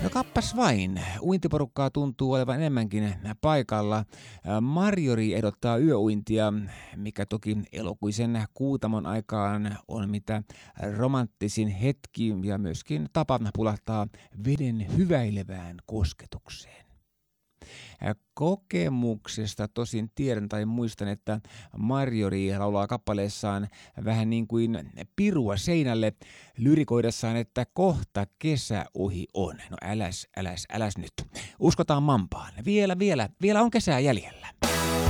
No kappas vain, uintiporukkaa tuntuu olevan enemmänkin paikalla. Marjorie ehdottaa yöuintia, mikä toki elokuisen Kuutamon aikaan on mitä romanttisin hetki ja myöskin tapa pulahtaa veden hyväilevään kosketukseen. Kokemuksesta tosin tiedän tai muistan, että Marjorie laulaa kappaleessaan vähän niin kuin pirua seinälle lyrikoidessaan, että kohta kesä ohi on. No äläs nyt. Uskotaan mampaan. Vielä on kesää jäljellä.